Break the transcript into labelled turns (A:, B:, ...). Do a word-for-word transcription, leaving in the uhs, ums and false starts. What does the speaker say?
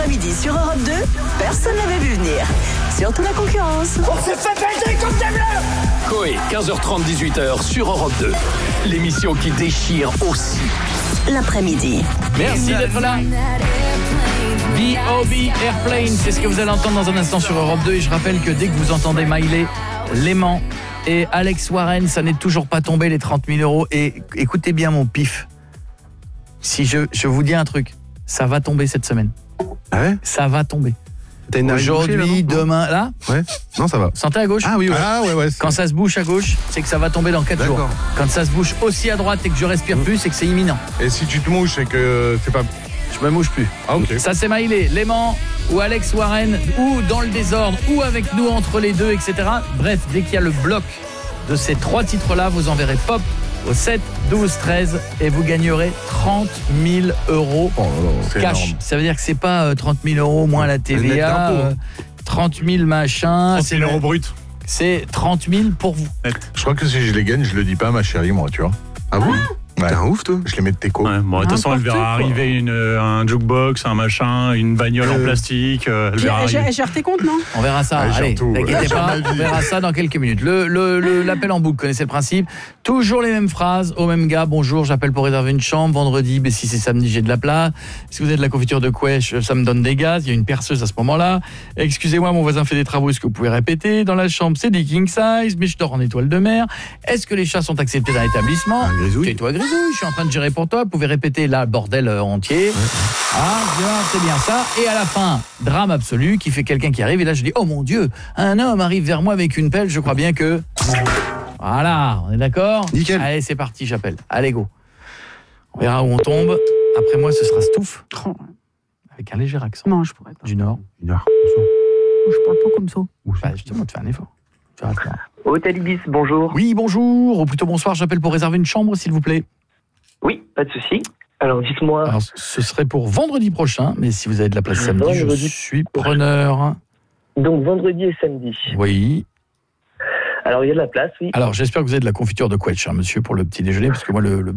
A: l'après-midi sur Europe deux, personne n'avait vu venir. Surtout la concurrence.
B: On s'est fait baiser comme des bleus.
C: Coé, quinze heures trente, dix-huit heures sur Europe deux. L'émission qui déchire aussi
A: l'après-midi.
D: Merci d'être là. B O B Airplane, c'est ce que vous allez entendre dans un instant sur Europe deux. Et je rappelle que dès que vous entendez Miley, Léman et Alex Warren, ça n'est toujours pas tombé les trente mille euros. Et écoutez bien mon pif. Si je, je vous dis un truc, ça va tomber cette semaine.
E: Ah ouais ?
D: Ça va tomber.
E: T'as une
D: Aujourd'hui, demain, là ?
E: Ouais. Non, ça va.
D: Sentez à gauche ?
E: Ah oui, ouais. Ah ouais, ouais.
D: Quand ça se bouge à gauche, c'est que ça va tomber dans quatre jours. Quand ça se bouge aussi à droite et que je respire plus, c'est que c'est imminent.
E: Et si tu te mouches, c'est que c'est pas...
D: Je me mouche plus.
E: Ah ok.
D: Ça c'est Miley, Léman ou Alex Warren, ou dans le désordre, ou avec nous entre les deux, et cetera. Bref, dès qu'il y a le bloc de ces trois titres-là, vous enverrez pop au sept, douze, treize et vous gagnerez trente mille euros
E: oh, là,
D: cash.
E: Énorme.
D: Ça veut dire que c'est pas euh, trente mille euros moins la T V A, euh, trente mille machin.
F: trente mille euros brut.
D: C'est trente mille pour vous.
E: Je crois que si je les gagne, je le dis pas à ma chérie, moi, tu vois. Ah bon ? Ouais. T'es un ouf, toi. Je les mets de teco.
F: Ouais, bon, de toute façon, elle verra arriver une, un jukebox, un machin, une bagnole euh... en plastique. Elle verra
G: elle, elle gère tes comptes, non ?
D: On verra ça.
E: Ouais,
D: allez,
E: surtout,
D: t'inquiétez
E: ouais.
D: pas, on verra ça dans quelques minutes. Le, le, le, l'appel en boucle, connaissez le principe. Toujours les mêmes phrases, au même gars. Bonjour, j'appelle pour réserver une chambre. Vendredi, ben, si c'est samedi, j'ai de la place. Si vous avez de la confiture de couèche, ça me donne des gaz. Il y a une perceuse à ce moment-là. Excusez-moi, mon voisin fait des travaux. Est-ce que vous pouvez répéter ? Dans la chambre, c'est des king size, mais je dors en étoile de mer. Est-ce que les chats sont acceptés dans l'établissement ? Tais-toi, grisouille. Je suis en train de gérer pour toi. Vous pouvez répéter là, bordel entier. Ouais. Ah, bien, c'est bien ça. Et à la fin, drame absolu qui fait quelqu'un qui arrive. Et là, je dis, oh mon Dieu, un homme arrive vers moi avec une pelle. Je crois bien que... Voilà, on est d'accord ?
E: Nickel.
D: Allez, c'est parti, j'appelle. Allez, go. On verra où on tombe. Après moi, ce sera Stouff.
G: Oh.
D: Avec un léger accent.
G: Non, je pourrais pas.
D: Du Nord.
E: Du Nord.
G: Je parle pas comme ça.
D: Bah, je te demande de faire un effort.
H: Hôtel Ibis, bonjour.
D: Oui, bonjour. Ou plutôt bonsoir, j'appelle pour réserver une chambre, s'il vous plaît.
H: Oui, pas de souci. Alors, dites-moi...
D: Alors, ce serait pour vendredi prochain, mais si vous avez de la place samedi,
H: vendredi.
D: je suis preneur.
H: Donc, vendredi et samedi.
D: Oui.
H: Alors, il y a de la place, oui.
D: Alors, j'espère que vous avez de la confiture de couetch, hein, monsieur, pour le petit déjeuner, parce que moi, le, le,